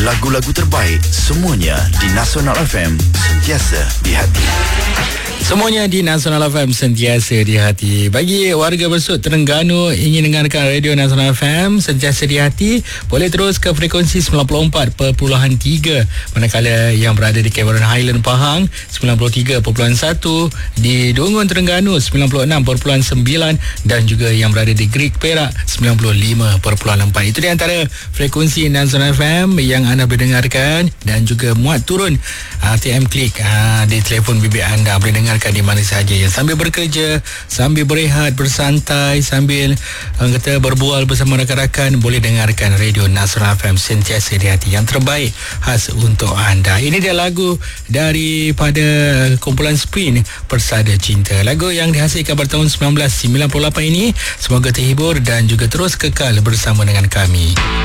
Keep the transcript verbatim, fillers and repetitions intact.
lagu-lagu terbaik, semuanya di Nasional F M, sentiasa di hati. Semuanya di Nasional F M, sentiasa di hati. Bagi warga Bersut Terengganu ingin dengarkan Radio Nasional F M sentiasa di hati, boleh terus ke frekuensi sembilan puluh empat perpuluhan tiga. Manakala yang berada di Cameron Highland Pahang sembilan puluh tiga perpuluhan satu, di Dungun Terengganu sembilan puluh enam perpuluhan sembilan, dan juga yang berada di Greek Perak sembilan puluh lima perpuluhan empat. Itu di antara frekuensi Nasional F M yang anda boleh dengarkan, dan juga muat turun uh, T M Klik uh, di telefon bimbit anda. Boleh dengar di mana sahaja, yang sambil bekerja, sambil berehat, bersantai, sambil uh, kata berbual bersama rakan-rakan, boleh dengarkan Radio Nasional F M, sentiasa di hati, yang terbaik khas untuk anda. Ini dia lagu daripada kumpulan Sprint, Persada Cinta. Lagu yang dihasilkan pada tahun sembilan belas sembilan puluh lapan ini. Semoga terhibur dan juga terus kekal bersama dengan kami.